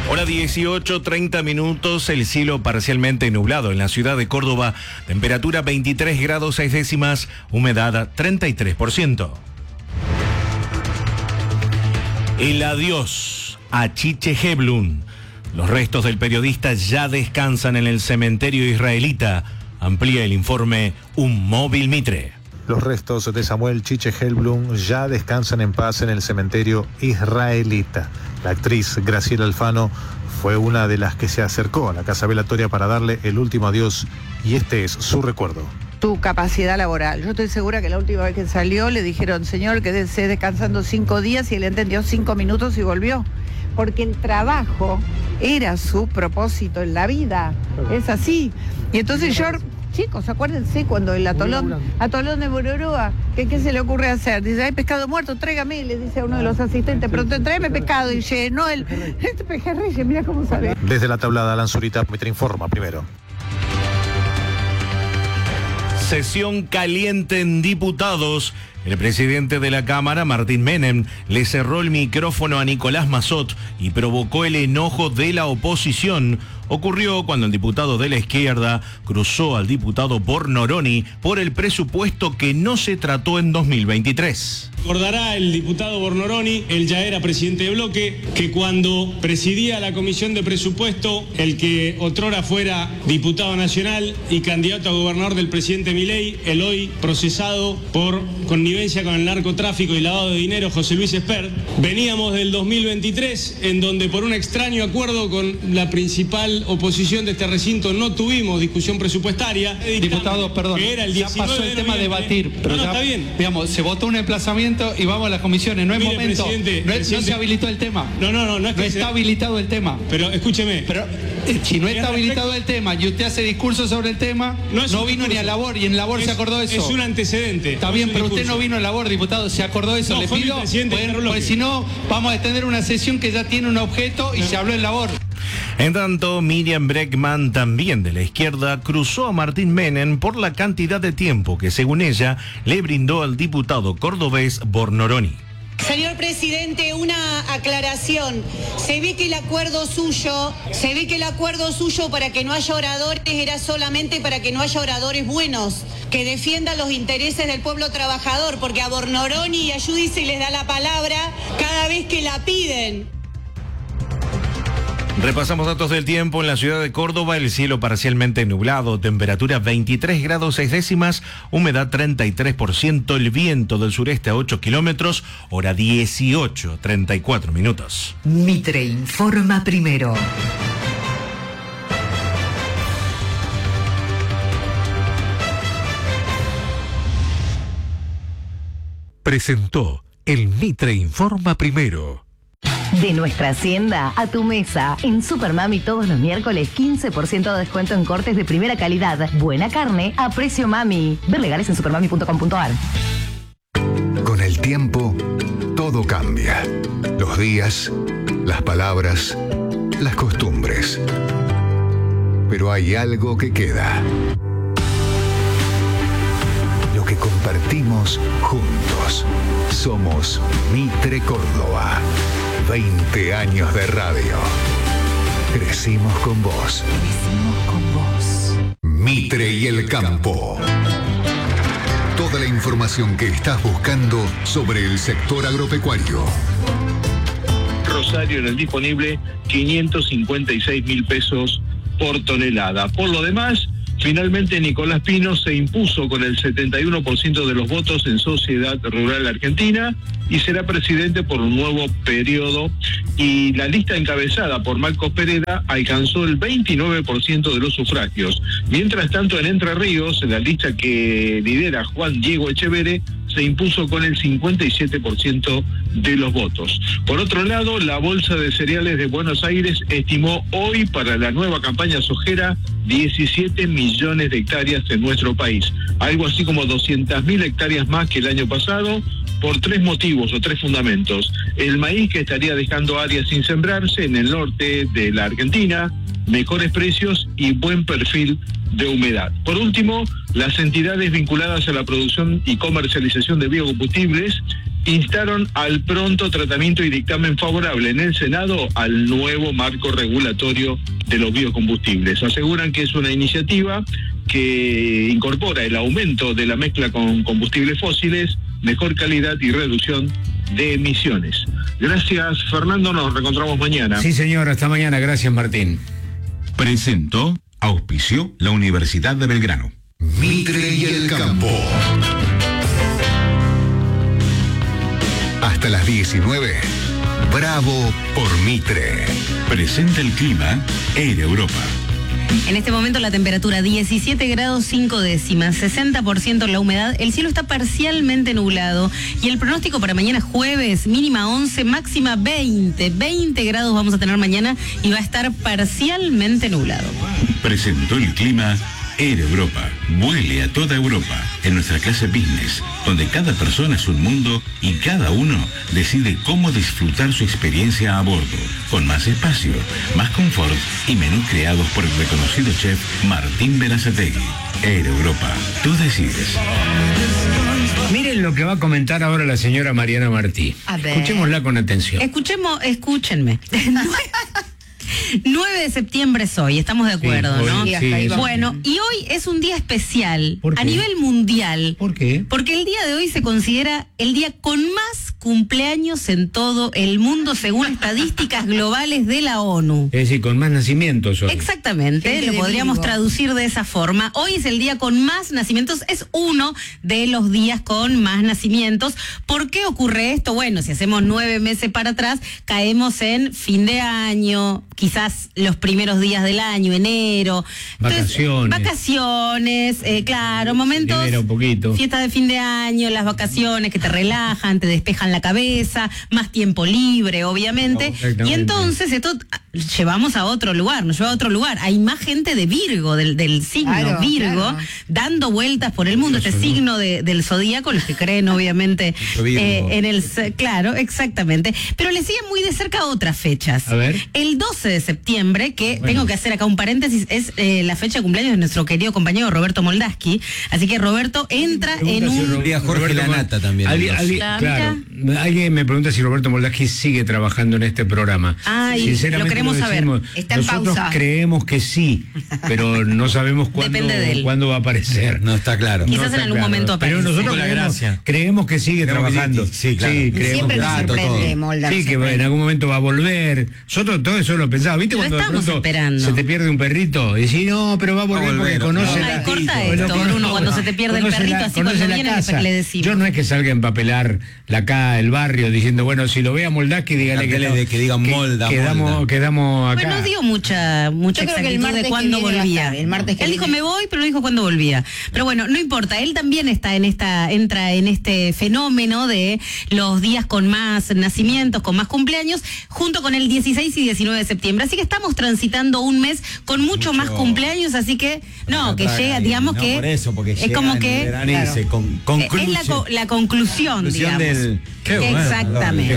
Hora 18:30 minutos, el cielo parcialmente nublado en la ciudad de Córdoba, temperatura 23 grados 6 décimas, humedad 33%. El adiós a Chiche Heblum. Los restos del periodista ya descansan en el cementerio israelita. Amplía el informe Un Móvil Mitre. Los restos de Samuel Chiche Heblum ya descansan en paz en el cementerio israelita. La actriz Graciela Alfano fue una de las que se acercó a la casa velatoria para darle el último adiós, y este es su recuerdo. Tu capacidad laboral. Yo estoy segura que la última vez que salió le dijeron, señor, quédese descansando 5 días, y él entendió 5 minutos y volvió. Porque el trabajo era su propósito en la vida. Es así. Y entonces yo... Chicos, acuérdense cuando el atolón de Bororoa, ¿qué se le ocurre hacer? Dice, hay pescado muerto, tráigame, le dice a uno de los asistentes, pero tráeme pescado. Y dice, no, este pejerrey, mira cómo sabe. Desde la tablada, Alan Zurita, Mitre informa primero. Sesión caliente en diputados. El presidente de la Cámara, Martín Menem, le cerró el micrófono a Nicolás Massot y provocó el enojo de la oposición. Ocurrió cuando el diputado de la izquierda cruzó al diputado Bornoroni por el presupuesto que no se trató en 2023. Recordará el diputado Bornoroni, él ya era presidente de bloque, que cuando presidía la comisión de presupuesto, el que otrora fuera diputado nacional y candidato a gobernador del presidente Milei, el hoy procesado por connivencia con el narcotráfico y lavado de dinero, José Luis Espert, veníamos del 2023, en donde por un extraño acuerdo con la principal oposición de este recinto no tuvimos discusión presupuestaria. Diputado, perdón, que era el ya pasó el tema de debatir, pero no, ya, está bien. Digamos, se votó un emplazamiento y vamos a las comisiones, no es Mire, momento, no se habilitó el tema. No es que está habilitado el tema. Pero escúcheme. Pero si no está habilitado el tema y usted hace discurso sobre el tema, no vino ni a labor, y en labor se acordó eso. Es un antecedente. Está bien, pero usted no vino a labor, diputado, se acordó eso. No, le pido, porque si no, vamos a extender una sesión que ya tiene un objeto y se habló en labor. En tanto, Miriam Bregman, también de la izquierda, cruzó a Martín Menem por la cantidad de tiempo que, según ella, le brindó al diputado cordobés Bornoroni. Señor presidente, una aclaración. Se ve que el acuerdo suyo para que no haya oradores era solamente para que no haya oradores buenos, que defiendan los intereses del pueblo trabajador, porque a Bornoroni y a Giudice les da la palabra cada vez que la piden. Repasamos datos del tiempo en la ciudad de Córdoba, el cielo parcialmente nublado, temperatura 23 grados 6 décimas, humedad 33%, el viento del sureste a 8 kilómetros, hora 18:34 minutos. Mitre informa primero. Presentó el Mitre informa primero. De nuestra hacienda a tu mesa. En Supermami todos los miércoles 15% de descuento en cortes de primera calidad. Buena carne a precio mami. Ver legales en supermami.com.ar. Con el tiempo, todo cambia. Los días, las palabras, las costumbres. Pero hay algo que queda. Lo que compartimos juntos. Somos Mitre Córdoba. 20 años de radio. Crecimos con vos. Mitre y el campo. Toda la información que estás buscando sobre el sector agropecuario. Rosario en el disponible 556.000 pesos por tonelada. Por lo demás, finalmente Nicolás Pino se impuso con el 71% de los votos en Sociedad Rural Argentina y será presidente por un nuevo periodo, y la lista encabezada por Marcos Pereda alcanzó el 29% de los sufragios. Mientras tanto, en Entre Ríos, la lista que lidera Juan Diego Echeverre se impuso con el 57% de los votos. Por otro lado, la Bolsa de Cereales de Buenos Aires estimó hoy para la nueva campaña sojera 17 millones de hectáreas en nuestro país, algo así como 200.000 hectáreas más que el año pasado, por 3 motivos o 3 fundamentos. El maíz, que estaría dejando áreas sin sembrarse en el norte de la Argentina, mejores precios y buen perfil de humedad. Por último, las entidades vinculadas a la producción y comercialización de biocombustibles instaron al pronto tratamiento y dictamen favorable en el Senado al nuevo marco regulatorio de los biocombustibles. Aseguran que es una iniciativa que incorpora el aumento de la mezcla con combustibles fósiles, mejor calidad y reducción de emisiones. Gracias, Fernando, nos reencontramos mañana. Sí, señor, hasta mañana. Gracias, Martín. Presentó, auspició la Universidad de Belgrano. Mitre y el campo. Hasta las 19. Bravo por Mitre. Presenta el clima Air Europa. En este momento la temperatura 17 grados 5 décimas, 60% la humedad, el cielo está parcialmente nublado y el pronóstico para mañana jueves, mínima 11, máxima 20 grados vamos a tener mañana y va a estar parcialmente nublado. Presentó el clima Air Europa. Vuele a toda Europa en nuestra clase business, donde cada persona es un mundo y cada uno decide cómo disfrutar su experiencia a bordo, con más espacio, más confort y menús creados por el reconocido chef Martín Berazategui. Air Europa, tú decides. Miren lo que va a comentar ahora la señora Mariana Martí. A ver. Escuchémosla con atención. Escúchenme. 9 de septiembre es hoy, estamos de acuerdo, sí, ¿no? Sí, bueno, y hoy es un día especial a nivel mundial. ¿Por qué? Porque el día de hoy se considera el día con más cumpleaños en todo el mundo según estadísticas globales de la ONU. Es decir, con más nacimientos hoy. Exactamente, lo podríamos traducir de esa forma. Hoy es el día con más nacimientos, es uno de los días con más nacimientos. ¿Por qué ocurre esto? Bueno, si hacemos 9 meses para atrás, caemos en fin de año, quizás los primeros días del año, enero. Vacaciones, claro, momentos. Un poquito. Fiesta de fin de año, las vacaciones que te relajan, te despejan la cabeza, más tiempo libre, obviamente. Y entonces esto llevamos a otro lugar, nos lleva a otro lugar. Hay más gente de Virgo, del signo Virgo, dando vueltas por el mundo. Este signo del zodíaco, los que creen, obviamente, en el. Claro, exactamente. Pero le siguen muy de cerca otras fechas. A ver. El 12 de septiembre, que tengo que hacer acá un paréntesis, es la fecha de cumpleaños de nuestro querido compañero Roberto Moldaski. Así que Roberto entra en un. Jorge Lanata también. Claro. Alguien me pregunta si Roberto Moldaski sigue trabajando en este programa. Sinceramente, lo queremos saber. Está en nosotros pausa. Creemos que sí, pero no sabemos cuándo va a aparecer. No está claro. Quizás en algún momento aparece. Pero nosotros creemos que sigue trabajando. Sí, claro. Siempre nos sorprende Moldaski. Sí, que en algún momento va a volver. Nosotros todo eso lo pensamos. ¿Viste cuando de pronto se te pierde un perrito? Y decís, no, pero va a volver porque conoce la... corta esto, Bruno, cuando se te pierde el perrito, así cuando viene le decimos. Yo no es que salga a empapelar el barrio diciendo, bueno, si lo ve a Moldaski, dígale que digan Molda. Quedamos acá. Bueno, no dio mucha exactitud de cuándo volvía. Él dijo me voy, pero no dijo cuándo volvía. Pero bueno, no importa, él también entra en este fenómeno de los días con más nacimientos, con más cumpleaños, junto con el 16 y 19 de septiembre. Así que estamos transitando un mes con mucho más cumpleaños, así que llega, digamos que por eso, porque es como que es la conclusión, digamos. Exactamente.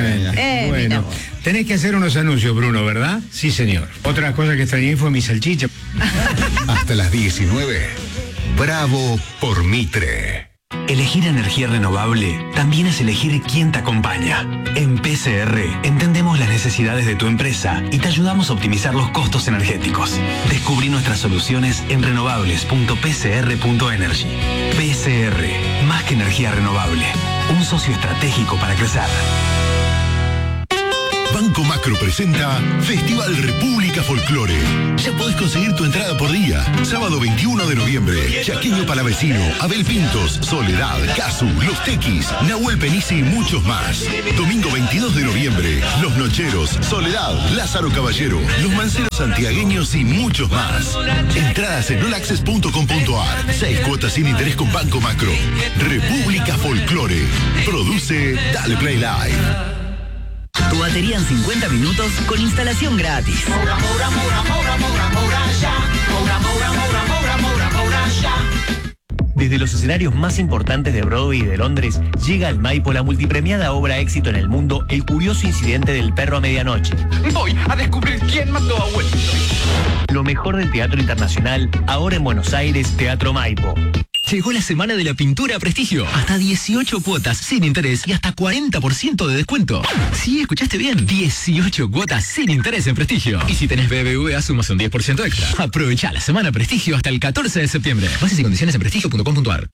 Bueno, tenés que hacer unos anuncios, Bruno, ¿verdad? Sí, señor. Otra cosa que extrañé fue mi salchicha. Hasta las 19. Bravo por Mitre. Elegir energía renovable también es elegir quién te acompaña. En PCR entendemos las necesidades de tu empresa y te ayudamos a optimizar los costos energéticos. Descubrí nuestras soluciones en renovables.pcr.energy. PCR, más que energía renovable, un socio estratégico para crecer. Banco Macro presenta Festival República Folclore. Ya podés conseguir tu entrada por día. Sábado 21 de noviembre, Chaqueño Palavecino, Abel Pintos, Soledad, Casu, Los Tequis, Nahuel Penisi y muchos más. Domingo 22 de noviembre, Los Nocheros, Soledad, Lázaro Caballero, Los Manceros Santiagueños y muchos más. Entradas en olaccess.com.ar. 6 cuotas sin interés con Banco Macro. República Folclore. Produce Dale Play Live. Tu batería en 50 minutos con instalación gratis. Desde los escenarios más importantes de Broadway y de Londres, llega al Maipo la multipremiada obra éxito en el mundo, El curioso incidente del perro a medianoche. Voy a descubrir quién mató a Wellington. Lo mejor del teatro internacional, ahora en Buenos Aires, Teatro Maipo. Llegó la semana de la pintura a Prestigio. Hasta 18 cuotas sin interés y hasta 40% de descuento. Sí, escuchaste bien. 18 cuotas sin interés en Prestigio. Y si tenés BBVA, sumas un 10% extra. Aprovecha la semana Prestigio hasta el 14 de septiembre. Bases y condiciones en prestigio.com.ar.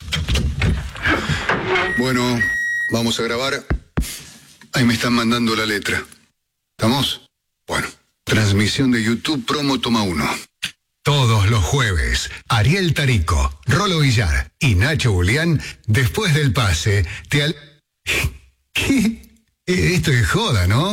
Bueno, vamos a grabar. Ahí me están mandando la letra. ¿Estamos? Bueno, transmisión de YouTube Promo Toma 1. Todos los jueves, Ariel Tarico, Rolo Villar y Nacho Julián, después del pase, ¿Qué? Esto es joda, ¿no?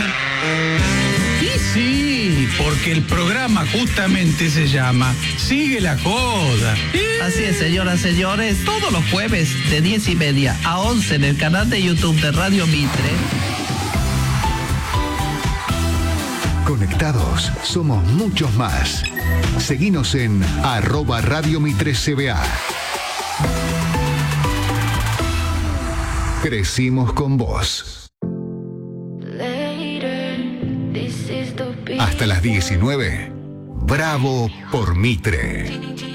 Sí, porque el programa justamente se llama Sigue la Joda. Así es, señoras y señores, todos los jueves de 10:30 a 11 en el canal de YouTube de Radio Mitre. Conectados, somos muchos más. Seguinos en @RadioMitreCBA. Crecimos con vos. Hasta las 19. Bravo por Mitre.